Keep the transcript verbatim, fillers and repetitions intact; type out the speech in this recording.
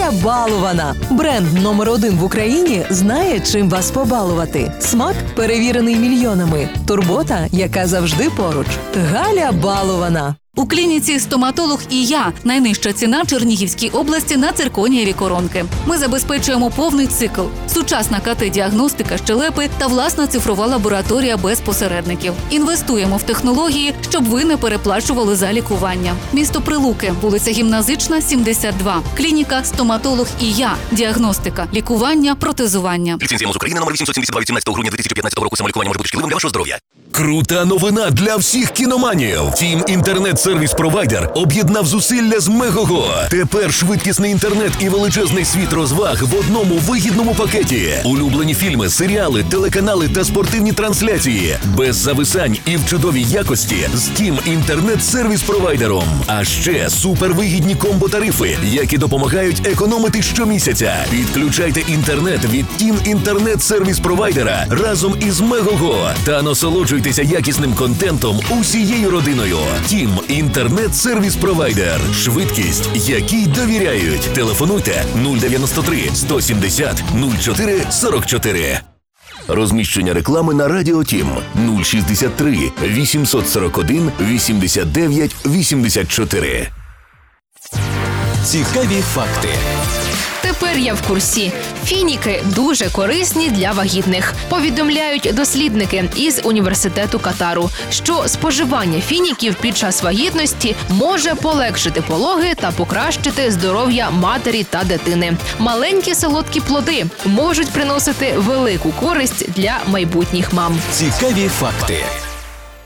Галя Балована. Бренд номер один в Україні знає, чим вас побалувати. Смак перевірений мільйонами. Турбота, яка завжди поруч. Галя Балована. У клініці «Стоматолог і я» найнижча ціна в Чернігівській області на цирконієві коронки. Ми забезпечуємо повний цикл, сучасна КТ-діагностика щелепи та власна цифрова лабораторія без посередників. Інвестуємо в технології, щоб ви не переплачували за лікування. Місто Прилуки, вулиця Гімназична, сімдесят два. Клініка «Стоматолог і я». Діагностика, лікування, протезування. Ліцензія МОЗ України номер вісімсот сімдесят два від сімнадцятого грудня дві тисячі п'ятнадцятого року. Самолікування може бути шкідливим для вашого здоров'я. Крута новина для всіх кіноманів. Тім інтернет-сервіс-провайдер об'єднав зусилля з Мегого. Тепер швидкісний інтернет і величезний світ розваг в одному вигідному пакеті. Улюблені фільми, серіали, телеканали та спортивні трансляції. Без зависань і в чудовій якості з Тім інтернет-сервіс-провайдером. А ще супервигідні комбо-тарифи, які допомагають економити щомісяця. Підключайте інтернет від Тім інтернет-сервіс-провайдера разом із Мегого та насолоджуйтеся якісним контентом усією родиною. Тім інтернет-сервіс-провайдер. Швидкість, якій довіряють. Телефонуйте нуль дев'яносто три сто сімдесят нуль чотири сорок чотири. Розміщення реклами на Радіо Тім нуль шістдесят три вісімсот сорок один вісімдесят дев'ять вісімдесят чотири. Цікаві факти. Тепер я в курсі. Фініки дуже корисні для вагітних. Повідомляють дослідники із університету Катару, що споживання фініків під час вагітності може полегшити пологи та покращити здоров'я матері та дитини. Маленькі солодкі плоди можуть приносити велику користь для майбутніх мам. Цікаві факти.